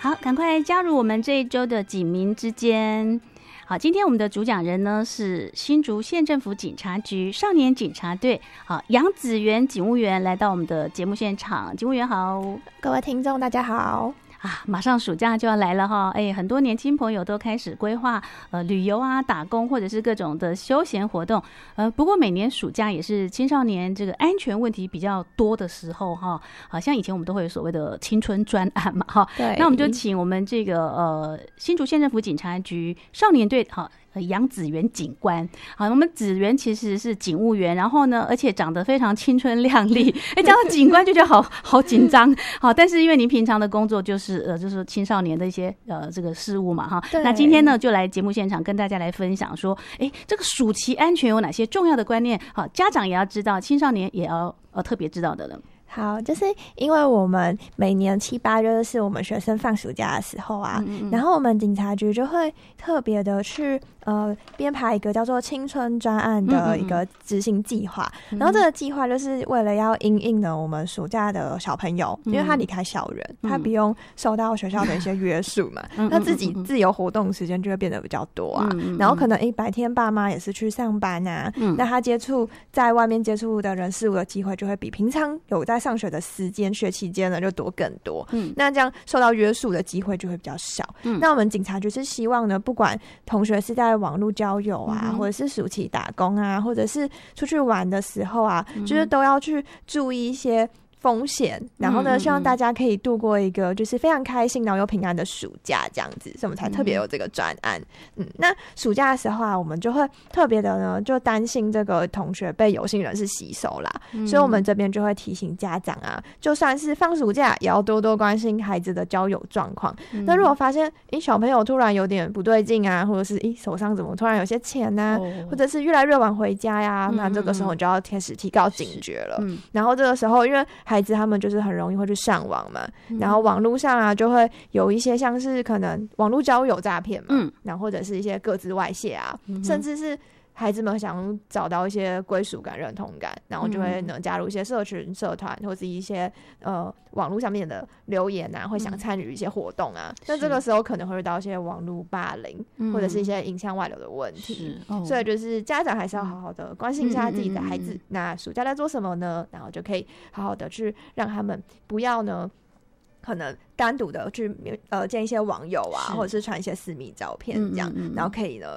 好，赶快加入我们这一周的警民之间。好，今天我们的主讲人呢是新竹县政府警察局少年警察队，好，杨子元警务员来到我们的节目现场。警务员好。 各位听众大家好。 马上暑假就要来了哈，很多年轻朋友都开始规划旅游啊、打工或者是各种的休闲活动。不过每年暑假也是青少年这个安全问题比较多的时候哈。好像以前我们都会有所谓的青春专案嘛哈。 对。 那我们就请我们这个新竹县政府警察局少年队好。杨子元警官，好，我们子元其实是警务员，然后呢，而且长得非常青春靓丽，讲到警官就觉得好紧张，好，但是因为您平常的工作就是青少年的一些这个事务嘛，哈，那今天呢就来节目现场跟大家来分享说，这个暑期安全有哪些重要的观念，好，家长也要知道，青少年也要特别知道的了。 好，就是因为我们每年7、8月是我们学生放暑假的时候啊，然后我们警察局就会特别的去编排一个叫做青春专案的一个执行计划，然后这个计划就是为了要因应呢我们暑假的小朋友，因为他离开校园，他不用受到学校的一些约束嘛，那自己自由活动时间就会变得比较多啊，然后可能白天爸妈也是去上班啊，那他在外面接触的人事物的机会就会比平常有在上学的学期间呢就多更多，那这样受到约束的机会就会比较少。那我们警察局是希望呢，不管同学是在网络交友啊，或者是暑期打工啊，或者是出去玩的时候啊，就是都要去注意一些风险，然后呢希望大家可以度过一个就是非常开心然后又平安的暑假这样子，所以我们才特别有这个专案。那暑假的时候啊，我们就会特别的呢就担心这个同学被有心人士吸收啦，所以我们这边就会提醒家长啊，就算是放暑假也要多多关心孩子的交友状况。那如果发现小朋友突然有点不对劲啊，或者是手上怎么突然有些钱啊，或者是越来越晚回家呀，那这个时候你就要开始提高警觉了。然后这个时候因为孩子他们就是很容易会去上网嘛，然后网络上啊就会有一些像是可能网络交友诈骗嘛，然后或者是一些个资外泄啊，甚至是孩子们想找到一些归属感、认同感，然后就会呢加入一些社群、社团，或者是一些网络上面的留言啊，会想参与一些活动啊。那这个时候可能会遇到一些网络霸凌，或者是一些影响外流的问题。所以就是家长还是要好好的关心一下自己的孩子。那暑假在做什么呢？然后就可以好好的去让他们不要呢。可能单独的去见一些网友啊，或者是传一些私密照片这样，然后可以呢